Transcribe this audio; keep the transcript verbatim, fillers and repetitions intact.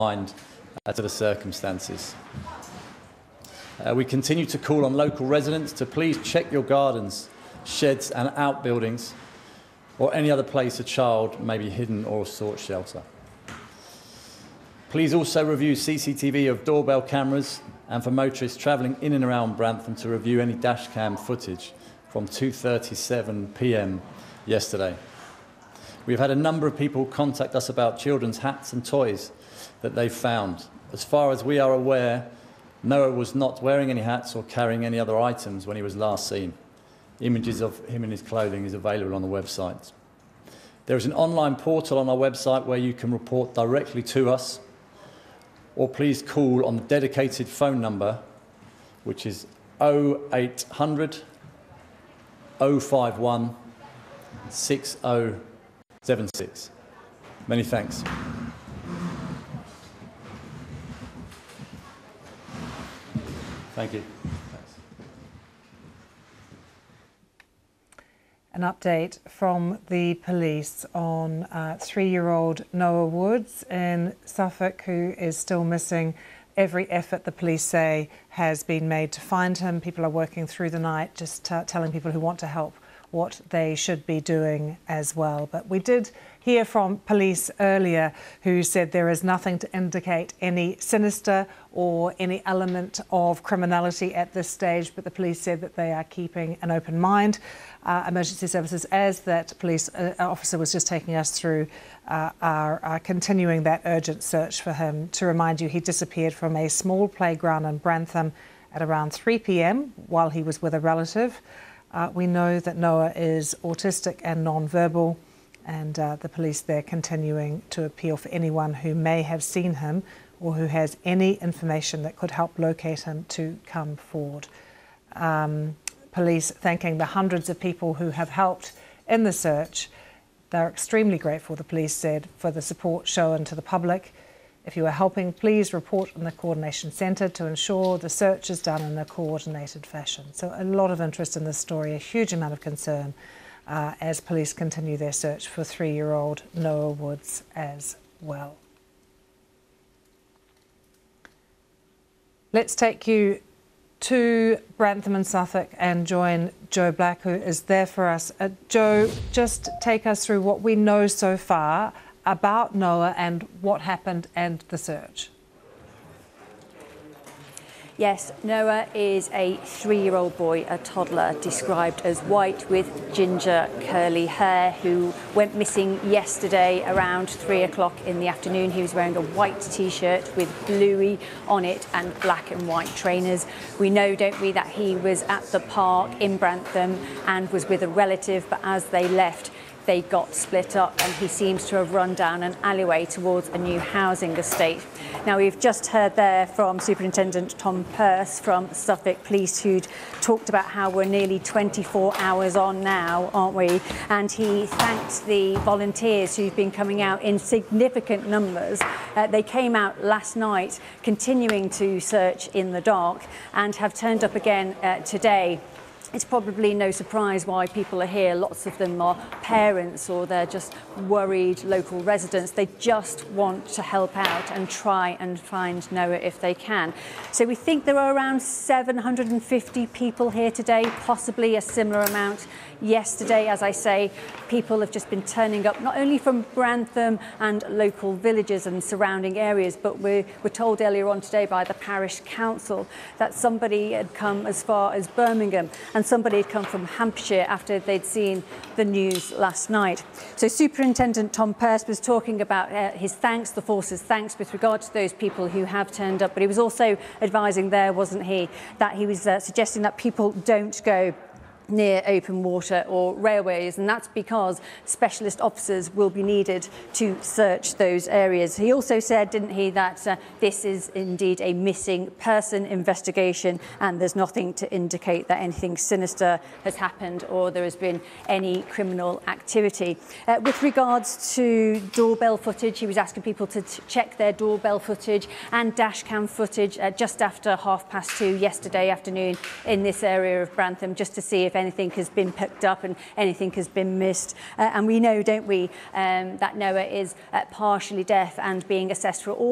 mind uh, to the circumstances. Uh, we continue to call on local residents to please check your gardens, sheds and outbuildings, or any other place a child may be hidden or sought shelter. Please also review C C T V of doorbell cameras, and for motorists travelling in and around Brantham to review any dashcam footage from two thirty-seven p m yesterday. We've had a number of people contact us about children's hats and toys that they've found. As far as we are aware, Noah was not wearing any hats or carrying any other items when he was last seen. Images of him in his clothing is available on the website. There is an online portal on our website where you can report directly to us, or please call on the dedicated phone number, which is oh eight hundred, oh five one, six oh seven six. Many thanks. Thank you. Thanks. An update from the police on uh, three-year-old Noah Woods in Suffolk, who is still missing. Every effort, the police say, has been made to find him. People are working through the night, just uh, telling people who want to help what they should be doing as well. But we did hear from police earlier who said there is nothing to indicate any sinister or any element of criminality at this stage, but the police said that they are keeping an open mind. Uh, emergency services, as that police uh, officer was just taking us through, uh, are, are continuing that urgent search for him. To remind you, he disappeared from a small playground in Brantham at around three p m while he was with a relative. Uh, we know that Noah is autistic and non-verbal, and uh, the police there continuing to appeal for anyone who may have seen him or who has any information that could help locate him to come forward. Um, police thanking the hundreds of people who have helped in the search. They're extremely grateful, the police said, for the support shown to the public. If you are helping, please report in the Coordination Centre to ensure the search is done in a coordinated fashion. So a lot of interest in this story, a huge amount of concern uh, as police continue their search for three-year-old Noah Woods as well. Let's take you to Brantham and Suffolk and join Joe Black, who is there for us. Uh, Joe, just take us through what we know so far about Noah and what happened and the search. Yes, Noah is a three-year-old boy, a toddler, described as white with ginger curly hair, who went missing yesterday around three o'clock in the afternoon. He was wearing a white t-shirt with bluey on it and black and white trainers. We know, don't we, that he was at the park in Brantham and was with a relative, but as they left, they got split up and he seems to have run down an alleyway towards a new housing estate. Now, we've just heard there from Superintendent Tom Perce from Suffolk Police, who'd talked about how we're nearly twenty-four hours on now, aren't we? And he thanked the volunteers who've been coming out in significant numbers. Uh, they came out last night continuing to search in the dark and have turned up again uh, today. It's probably no surprise why people are here. Lots of them are parents or they're just worried local residents. They just want to help out and try and find Noah if they can. So we think there are around seven hundred fifty people here today, possibly a similar amount yesterday. As I say, people have just been turning up, not only from Brantham and local villages and surrounding areas, but we were told earlier on today by the parish council that somebody had come as far as Birmingham and somebody had come from Hampshire after they'd seen the news last night. So Superintendent Tom Perce was talking about uh, his thanks, the force's thanks with regard to those people who have turned up, but he was also advising there, wasn't he, that he was uh, suggesting that people don't go near open water or railways, and that's because specialist officers will be needed to search those areas. He also said, didn't he, that uh, this is indeed a missing person investigation and there's nothing to indicate that anything sinister has happened or there has been any criminal activity. Uh, with regards to doorbell footage, he was asking people to t check their doorbell footage and dash cam footage uh, just after half past two yesterday afternoon in this area of Brantham, just to see if anything has been picked up and anything has been missed. Uh, and we know, don't we, um, that Noah is uh, partially deaf and being assessed for all